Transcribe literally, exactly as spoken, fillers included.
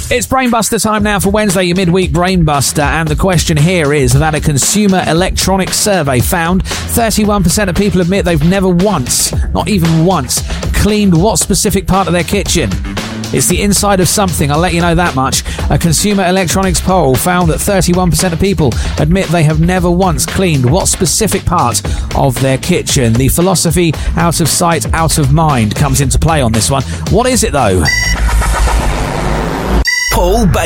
It's Brainbuster time now for Wednesday, your midweek Brainbuster, and the question here is that a Consumer Electronics survey found thirty-one percent of people admit they've never once, not even once, cleaned what specific part of their kitchen? It's the inside of something, I'll let you know that much. A Consumer Electronics poll found that thirty-one percent of people admit they have never once cleaned what specific part of their kitchen. The philosophy out of sight, out of mind comes into play on this one. What is it though? Paul Baker.